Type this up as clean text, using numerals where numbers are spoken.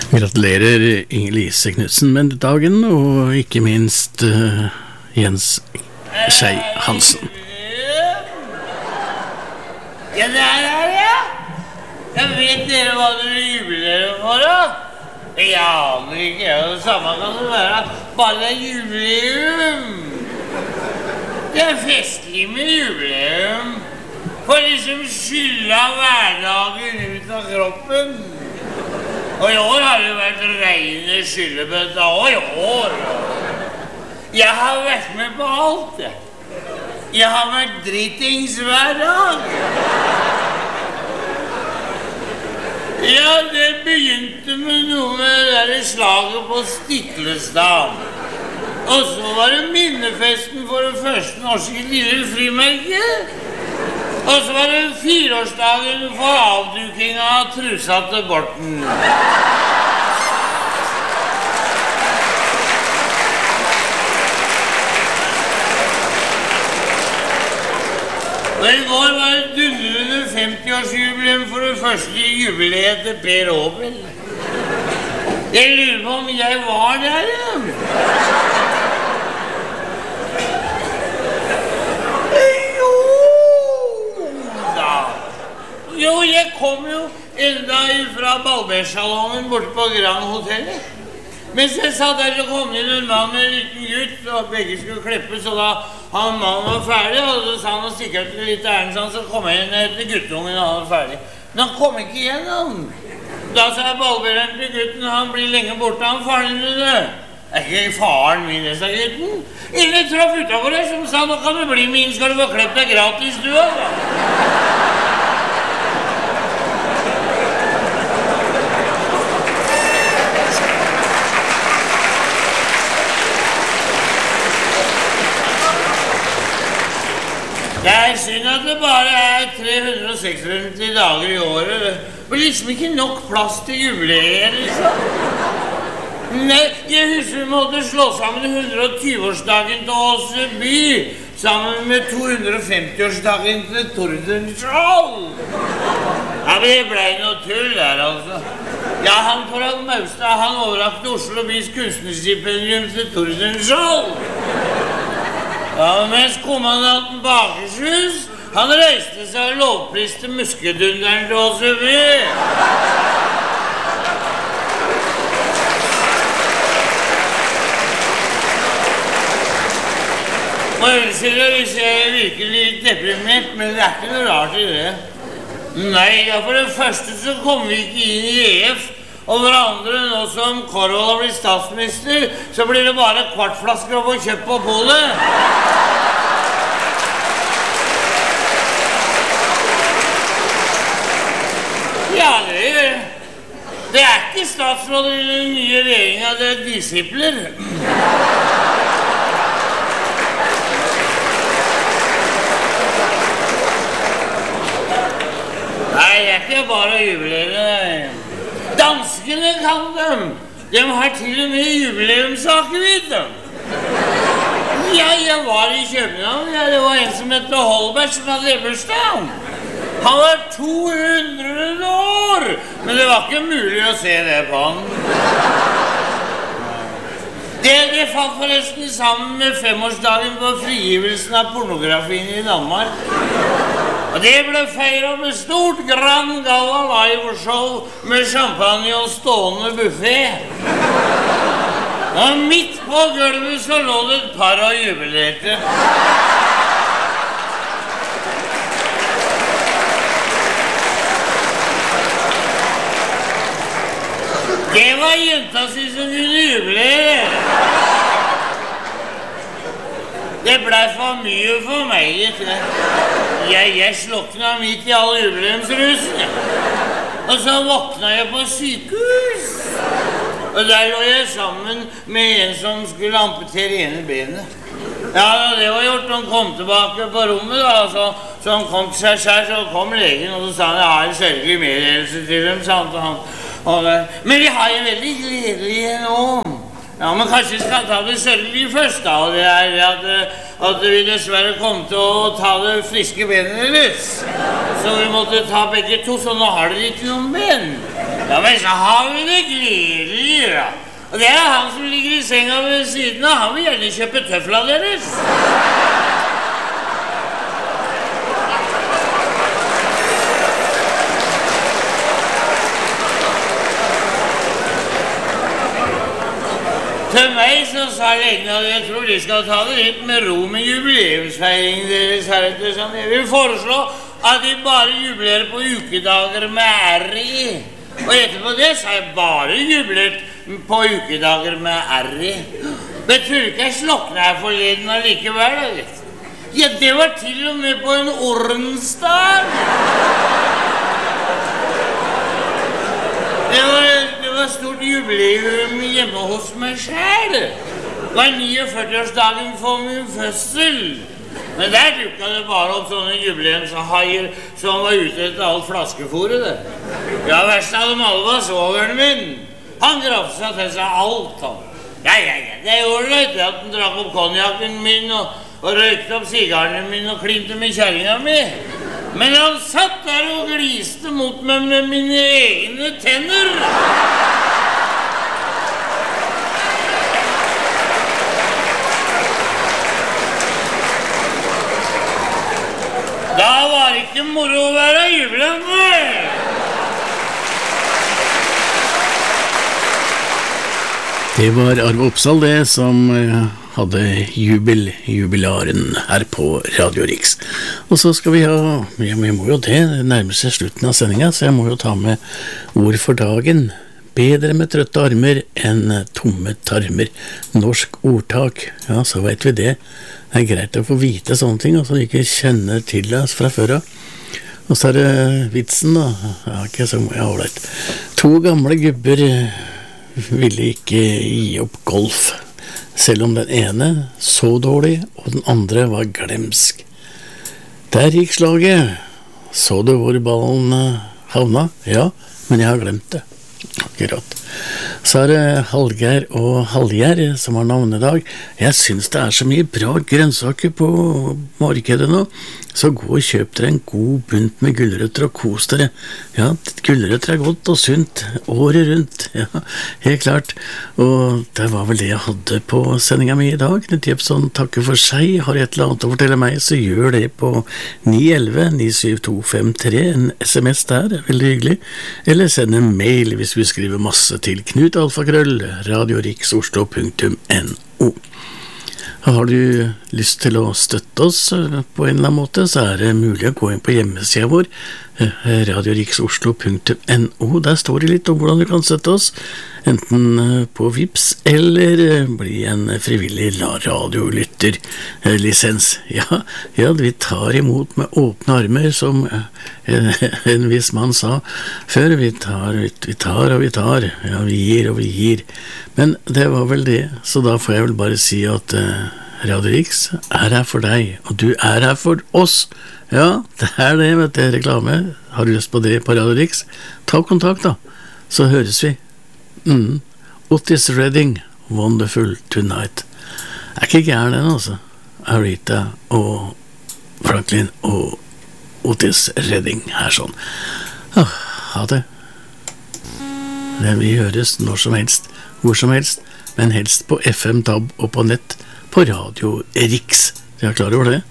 Gratulerer Inger-Lise Knudsen med dagen, og ikke minst Jens Skei Hansen. Ja, det her, ja. Jeg vet dere hva dere jubilerer for, da? Jeg aner ikke, det samme kan det være. Bare det er jubileum. Det er festlig med jubileum. For liksom skylla hverdagen ut av kroppen. Og i år har det vært reine skyllebøtta, og i år. Jeg har vært med på alt, jeg. Jeg har vært dritings hver dag. Ja, det begynte med noe med det der slaget på Stiklestad. Og så var det minnefesten for det første norske lille frimerket. Og så var det 4-årsdagen for avduking av trusa til Borten. Og i går var det dundrende 50-årsjubileum for det første jubileet til Per Aabel. Jeg lurer på om jeg var der, ja. Jo, jeg kom jo enda fra Balbersalongen borte på Grand Hotel. Mens jeg satt der, så kom inn en mann med en liten gutt, og begge skulle klippes, og da han mannen var ferdig, og så sa han sikkert litt ærend, så kom jeg inn etter guttungen, og han var ferdig. Men han kom ikke igjen, han. Da sa Balbereren til gutten, han blir lenge borte, han faren din det. Er ikke faren min, sa gutten. Ingen traff utenfor deg som sa, nå kan du bli min, skal du få klipp deg gratis, du, altså. Det er synd at det bare er 356 dager i året. Det blir liksom ikke nok plass til jubileer, liksom. Nei, jeg husker vi måtte slå sammen 120-årsdagen til Åse by, sammen med 250-årsdagen til Tordenskjold. Ja, men det ble noe tull der, altså. Ja, han Torald Maustad, han overrakte Oslo bys kunstnerstipendium til Tordenskjold. Ja, mens kommandanten Bakershus, han reiste seg og lovpriste muskedunderen til Åse by. Må unnskylde hvis jeg virker litt deprimert, men det er ikke noe rart i det. Nei, ja, for det første så kommer vi ikke inn i EF, og for andre, nå som Korvald har blitt statsminister, så blir det bare kvartflasker å få kjøpt på polet. Ja, det er ikke statsråder i den nye regjeringen, det er disipler. Nei, det er ikke bare jubileene. Danskene kan dem. De har til og med jubileumssaker, vet du. Ja, jeg var i København. Ja, det var en som hette Holberg som hadde bursdag. Han var 200 år, men det var ikke mulig å se det på han. Det falt forresten sammen med 5-årsdagen på frigivelsen av pornografien i Danmark. Og det ble feiret med stort Grand Gala live-show med champagne og stående buffet. Og midt på gulvet så lå det et par og jubilerte. Det var jenta si som kunne jubilere. Det ble for mye for meg, ikke? Jeg slokna midt i alle jubileumsrusen. Og så våkna jeg på sykehus. Og der lå jeg sammen med en som skulle amputere ene benet. Ja, det var gjort. Han kom tilbake på rommet, da. Så han kom til seg selv, så kom legen, og så sa han, jeg har en sørgelig meddelelse til dem, sa han til han. Men vi har en veldig gledelig nå. Ja, men kanskje vi skal ta det sørgelige først, da. Og det er at vi dessverre kom til å ta det friske benet deres. Så vi måtte ta begge to, så nå har dere ikke noen ben. Ja, men så har vi det gledelig, da. Og det han som ligger I senga ved siden av. Han vil gjerne kjøpe tøfla deres. Til meg så sa legene at jeg tror de skal ta det litt med ro med jubileumsfeiringen deres heretter. Sånn. Jeg vil foreslå at de bare jubilerer på ukedager med R I. Og etterpå det så har jeg bare jubilert på ukedager med R I. Men jeg tror ikke jeg slokna her forleden allikevel, da, vet du. Ja, det var til og med på en ordensdag. Det var stort jubileum hjemme hos meg selv. Det var 49-årsdagen for min fødsel. Men der dukket det bare opp sånne jubileumshaier som var ute etter alt flaskefôret, det. Ja, verst av dem alle var svogeren min. Han grafte seg til seg alt, han. Ja, det gjorde det etter at han drakk opp konjakken min og røykte opp sigarene min og klinte med kjerringa mi. Men han satt der og gliste mot meg med mine egne tenner. Da var det ikke moro å være jublende. Det var Arve Oppsal det som hadde jubilaren her på Radio Riks. Og så skal vi ha, vi må jo det nærmer seg slutten av sendingen, så jeg må jo ta med ord for dagen. Bedre med trøtte armer enn tomme tarmer. Norsk ordtak, ja, så vet vi det. Det greit å få vite sånne ting, altså ikke kjenner til det fra før av. Og så det vitsen da, ja, ikke så mye ålreit. 2 gamle gubber ville ikke gi opp golf, selv om den ene så dårlig, og den andre var glemsk. Der gikk slaget. Så du hvor ballen havna? Ja, men jeg har glemt det. Akkurat. Så det Hallgeir og Hallgjær som har navnedag. Jeg synes det så mye bra grønnsaker på markedet nå. Så gå og kjøp dere en god bunt med gulrøtter og kos dere. Ja, gulrøtter godt og sunt året rundt. Ja, helt klart. Og det var vel det jeg hadde på sendingen min i dag. Knut Jepsson takker for seg. Har et eller annet å fortelle meg, så gjør det på 911-97253. En SMS der, veldig hyggelig. Eller send en mail hvis vi skriver masse til knut@radioriksoslo.no. Har du lyst til å støtte oss på en eller annen måte, så det mulig å gå inn på hjemmesiden vår, radioriksoslo.no. Der står det litt om hvordan du kan støtte oss, enten på Vips eller bli en frivillig radiolytter lisens. Ja, vi tar imot med åpne armer, som en viss mann sa før. Vi tar og vi tar. Ja, vi gir og vi gir. Men det var vel det, så da får jeg vel bare si at Radio Riks her for deg, og du her for oss. Ja, det det, vet du, reklame. Har du lyst på det på Radio Riks? Ta kontakt da, så høres vi. Otis Redding, Wonderful Tonight. Ikke gæren den, altså. Aretha og Franklin og Otis Redding her sånn. Ha det. Vi høres når som helst, hvor som helst, men helst på FM, DAB og på nett på Radio Riks. Jeg klar over det.